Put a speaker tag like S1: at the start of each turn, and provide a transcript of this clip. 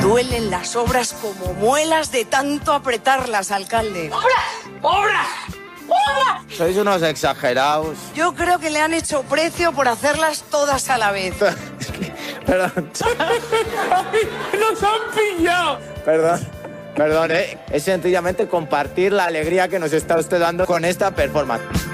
S1: duelen las obras como muelas de tanto apretarlas, alcalde.
S2: ¡Obras! ¡Obras! ¡Obras!
S3: Sois unos exagerados.
S1: Yo creo que le han hecho precio por hacerlas todas a la vez.
S3: Perdón.
S2: ¡Nos han pillado!
S3: Perdón, es sencillamente compartir la alegría que nos está usted dando con esta performance.